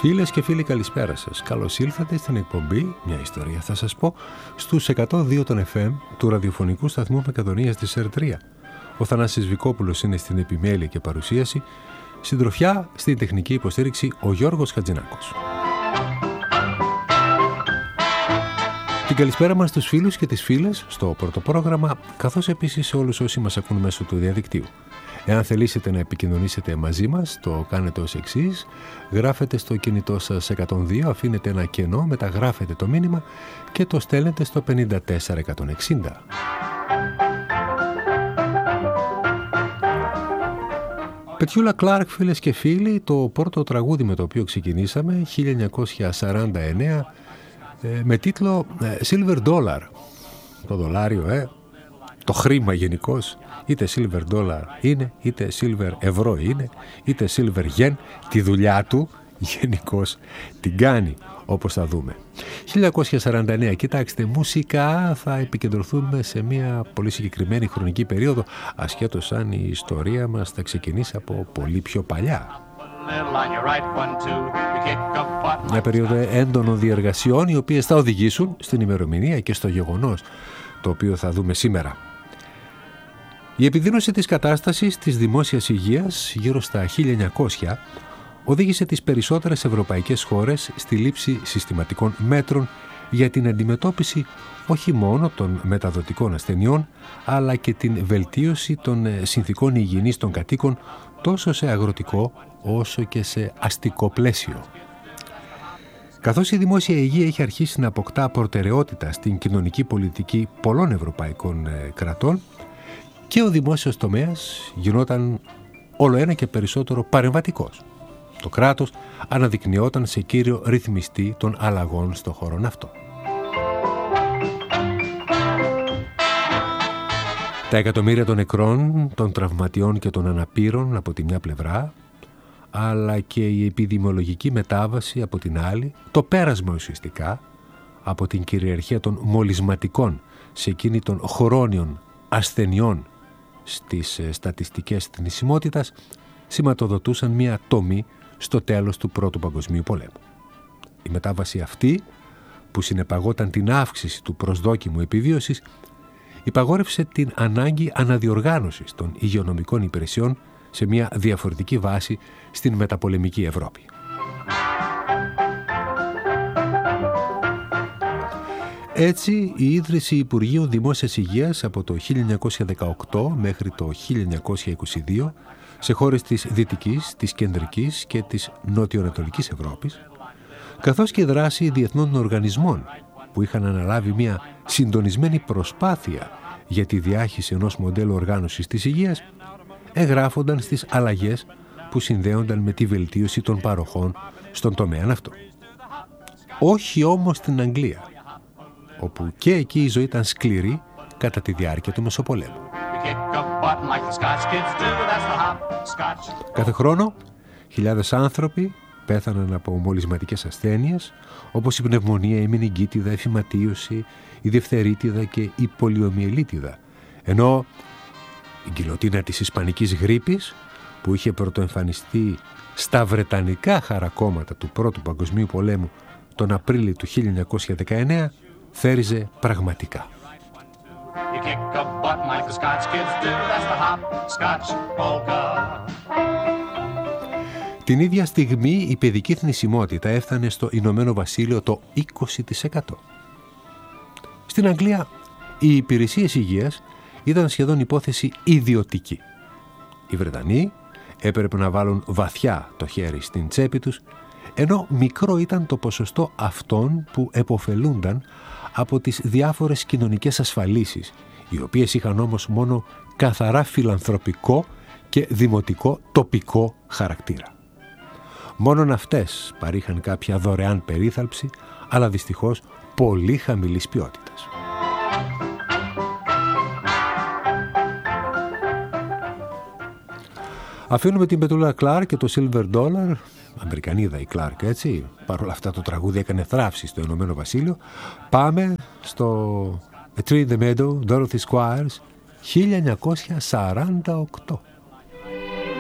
Φίλες και φίλοι, καλησπέρα σας. Καλώς ήλθατε στην εκπομπή «Μια ιστορία θα σας πω» στους 102 των FM του ραδιοφωνικού σταθμού Μακεδονίας της ΕΡΤΡΙΑ. Ο Θανάσης Βικόπουλος είναι στην επιμέλεια και παρουσίαση. Συντροφιά στην τεχνική υποστήριξη ο Γιώργος Χατζηνάκος. Την καλησπέρα μας στους φίλους και τις φίλες στο πρώτο πρόγραμμα, καθώς επίσης σε όλους όσοι μας ακούν μέσω του διαδικτύου. Εάν θελήσετε να επικοινωνήσετε μαζί μας, το κάνετε ως εξής: γράφετε στο κινητό σας 102, αφήνετε ένα κενό, μεταγράφετε το μήνυμα και το στέλνετε στο 54160. Πετιούλα Κλάρκ, φίλες και φίλοι, το πρώτο τραγούδι με το οποίο ξεκινήσαμε, 1949, με τίτλο Silver Dollar. Το δολάριο, το χρήμα γενικώς, είτε silver dollar είναι, είτε silver ευρώ είναι, είτε silver yen, τη δουλειά του γενικώς την κάνει, όπως θα δούμε. 1949, κοιτάξτε, μουσικά θα επικεντρωθούμε σε μια πολύ συγκεκριμένη χρονική περίοδο, ασχέτως αν η ιστορία μας θα ξεκινήσει από πολύ πιο παλιά. Μια περίοδο έντονων διεργασιών, οι οποίες θα οδηγήσουν στην ημερομηνία και στο γεγονός το οποίο θα δούμε σήμερα. Η επιδείνωση της κατάστασης της δημόσιας υγείας γύρω στα 1900 οδήγησε τις περισσότερες ευρωπαϊκές χώρες στη λήψη συστηματικών μέτρων για την αντιμετώπιση όχι μόνο των μεταδοτικών ασθενειών, αλλά και την βελτίωση των συνθηκών υγιεινής των κατοίκων τόσο σε αγροτικό όσο και σε αστικό πλαίσιο. Καθώς η δημόσια υγεία έχει αρχίσει να αποκτά προτεραιότητα στην κοινωνική πολιτική πολλών ευρωπαϊκών κρατών, και ο δημόσιος τομέας γινόταν όλο ένα και περισσότερο παρεμβατικός. Το κράτος αναδεικνυόταν σε κύριο ρυθμιστή των αλλαγών στον χώρο αυτό. Τα εκατομμύρια των νεκρών, των τραυματιών και των αναπήρων από τη μια πλευρά, αλλά και η επιδημιολογική μετάβαση από την άλλη, το πέρασμα ουσιαστικά από την κυριαρχία των μολυσματικών σε εκείνη των χρόνιων ασθενειών στις στατιστικές θνησιμότητας, σηματοδοτούσαν μια τομή στο τέλος του Πρώτου Παγκοσμίου Πολέμου. Η μετάβαση αυτή, που συνεπαγόταν την αύξηση του προσδόκιμου επιβίωσης, υπαγόρευσε την ανάγκη αναδιοργάνωσης των υγειονομικών υπηρεσιών σε μια διαφορετική βάση στην μεταπολεμική Ευρώπη. Έτσι, η ίδρυση Υπουργείου Δημόσιας Υγείας από το 1918 μέχρι το 1922 σε χώρες της Δυτικής, της Κεντρικής και της Νοτιοανατολικής Ευρώπης, καθώς και η δράση διεθνών οργανισμών που είχαν αναλάβει μια συντονισμένη προσπάθεια για τη διάχυση ενός μοντέλου οργάνωσης της υγείας, εγγράφονταν στις αλλαγές που συνδέονταν με τη βελτίωση των παροχών στον τομέα αυτό. Όχι όμως στην Αγγλία, όπου και εκεί η ζωή ήταν σκληρή κατά τη διάρκεια του Μεσοπολέμου. Κάθε χρόνο, χιλιάδες άνθρωποι πέθαναν από μολυσματικές ασθένειες, όπως η πνευμονία, η μενιγκίτιδα, η φυματίωση, η διφθερίτιδα και η πολιομιελίτιδα, ενώ η γκιλοτίνα της ισπανικής γρίπης, που είχε πρωτοεμφανιστεί στα βρετανικά χαρακόμματα του Πρώτου Παγκοσμίου Πολέμου τον Απρίλιο του 1919, θέριζε πραγματικά. Την ίδια στιγμή η παιδική θνησιμότητα έφτανε στο Ηνωμένο Βασίλειο το 20%. Στην Αγγλία οι υπηρεσίες υγείας ήταν σχεδόν υπόθεση ιδιωτική. Οι Βρετανοί έπρεπε να βάλουν βαθιά το χέρι στην τσέπη τους, ενώ μικρό ήταν το ποσοστό αυτών που επωφελούνταν από τις διάφορες κοινωνικές ασφαλίσεις, οι οποίες είχαν όμως μόνο καθαρά φιλανθρωπικό και δημοτικό τοπικό χαρακτήρα. Μόνον αυτές παρήχαν κάποια δωρεάν περίθαλψη, αλλά δυστυχώς πολύ χαμηλής ποιότητας. Αφήνουμε την Πετιούλα Κλάρκ και το Silver Dollar, Αμερικανίδα η Κλάρκ, έτσι. Παρ' όλα αυτά το τραγούδι έκανε θράψη στο Ηνωμένο Βασίλειο. Πάμε στο A Tree in the Meadow, Dorothy Squires, 1948.